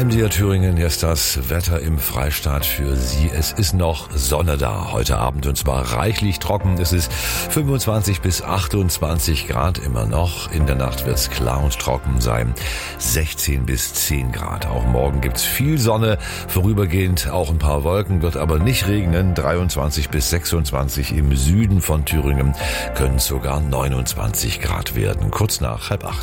MDR Thüringen, ist das Wetter im Freistaat für Sie. Es ist noch Sonne da heute Abend und zwar reichlich trocken. Es ist 25 bis 28 Grad immer noch. In der Nacht wird es klar und trocken sein. 16 bis 10 Grad. Auch morgen gibt's viel Sonne. Vorübergehend auch ein paar Wolken, wird aber nicht regnen. 23 bis 26 im Süden von Thüringen können sogar 29 Grad werden. Kurz nach 7:30.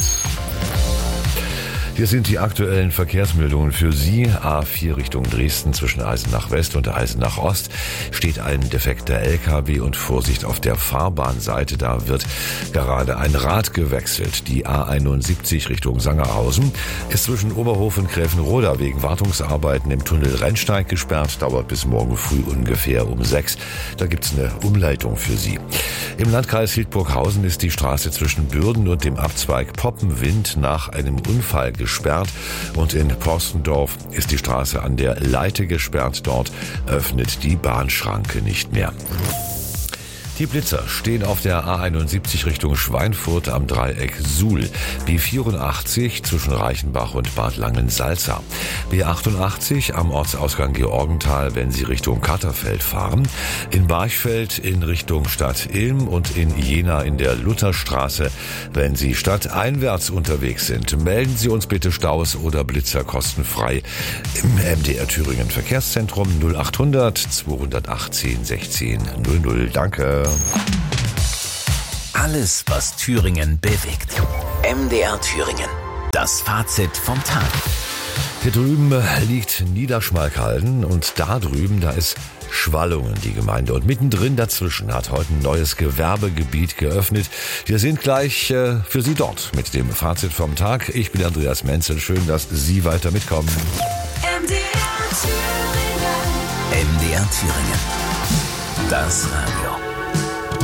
Hier sind die aktuellen Verkehrsmeldungen für Sie. A4 Richtung Dresden zwischen Eisenach West und Eisenach Ost steht ein defekter LKW und Vorsicht auf der Fahrbahnseite. Da wird gerade ein Rad gewechselt. Die A71 Richtung Sangerhausen ist zwischen Oberhof und Gräfenroda wegen Wartungsarbeiten im Tunnel Rennsteig gesperrt. Dauert bis morgen früh ungefähr um 6. Da gibt's eine Umleitung für Sie. Im Landkreis Hildburghausen ist die Straße zwischen Bürden und dem Abzweig Poppenwind nach einem Unfall gesperrt und in Porstendorf ist die Straße an der Leite gesperrt. Dort öffnet die Bahnschranke nicht mehr. Die Blitzer stehen auf der A71 Richtung Schweinfurt am Dreieck Suhl, B84 zwischen Reichenbach und Bad Langensalza, B88 am Ortsausgang Georgenthal, wenn Sie Richtung Katterfeld fahren, in Barchfeld in Richtung Stadt Ilm und in Jena in der Lutherstraße, wenn Sie stadteinwärts unterwegs sind. Melden Sie uns bitte Staus oder Blitzer kostenfrei im MDR Thüringen Verkehrszentrum 0800 218 16 00. Danke. Alles, was Thüringen bewegt. MDR Thüringen. Das Fazit vom Tag. Hier drüben liegt Niederschmalkalden und da drüben, da ist Schwallungen, die Gemeinde. Und mittendrin dazwischen hat heute ein neues Gewerbegebiet geöffnet. Wir sind gleich für Sie dort mit dem Fazit vom Tag. Ich bin Andreas Menzel. Schön, dass Sie weiter mitkommen. MDR Thüringen. MDR Thüringen. Das Radio.